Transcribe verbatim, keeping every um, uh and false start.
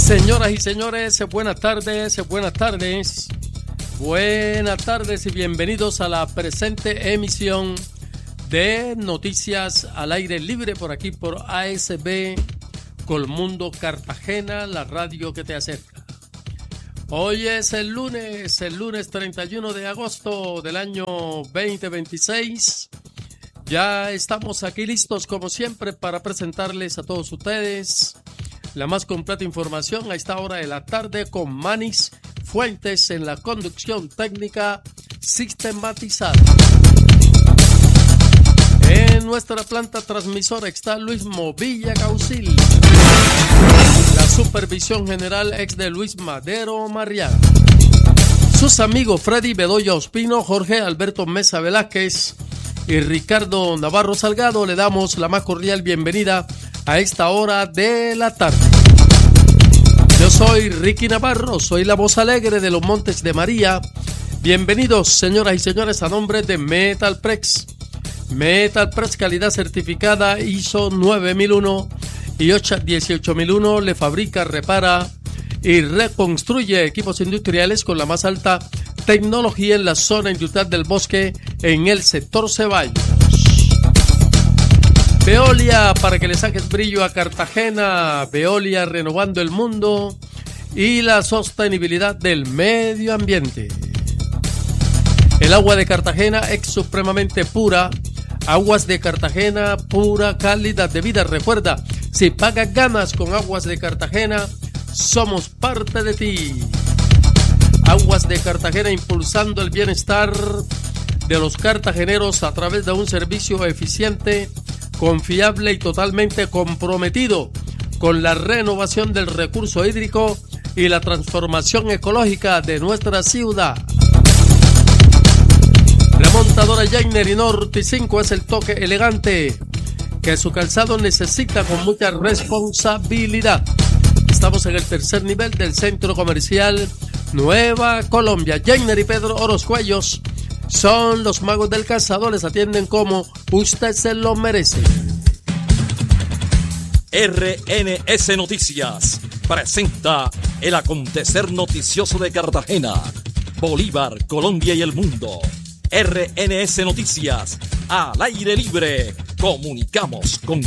Señoras y señores, buenas tardes, buenas tardes, buenas tardes y bienvenidos a la presente emisión de Noticias al Aire Libre por aquí por A S B Colmundo Cartagena, la radio que te acerca. Hoy es el lunes, el lunes treinta y uno de agosto del año veinte veintiséis. Ya estamos aquí listos como siempre para presentarles a todos ustedes la más completa información a esta hora de la tarde con Manis Fuentes en la conducción técnica sistematizada. En nuestra planta transmisora está Luis Movilla Caucil. La supervisión general ex de Luis Madero Mariano. Sus amigos Freddy Bedoya Ospino, Jorge Alberto Mesa Velázquez y Ricardo Navarro Salgado le damos la más cordial bienvenida a esta hora de la tarde. Yo soy Ricky Navarro, soy la voz alegre de los Montes de María. Bienvenidos, señoras y señores, a nombre de Metalprex. Metalprex, calidad certificada I S O nueve mil uno y dieciocho mil uno, le fabrica, repara y reconstruye equipos industriales con la más alta tecnología en la zona industrial del Bosque, en el sector Ceballos. Veolia, para que le saques brillo a Cartagena. Veolia, renovando el mundo y la sostenibilidad del medio ambiente. El agua de Cartagena es supremamente pura. Aguas de Cartagena, pura calidad de vida. Recuerda, si pagas ganas con Aguas de Cartagena, somos parte de ti. Aguas de Cartagena, impulsando el bienestar de los cartageneros a través de un servicio eficiente, confiable y totalmente comprometido con la renovación del recurso hídrico y la transformación ecológica de nuestra ciudad. La montadora Jainer y Norte cinco es el toque elegante que su calzado necesita con mucha responsabilidad. Estamos en el tercer nivel del centro comercial Nueva Colombia. Jainer y Pedro Orozcuellos son los magos del calzado, les atienden como usted se lo merece. R N S Noticias presenta el acontecer noticioso de Cartagena, Bolívar, Colombia y el mundo. R N S Noticias al aire libre. Comunicamos con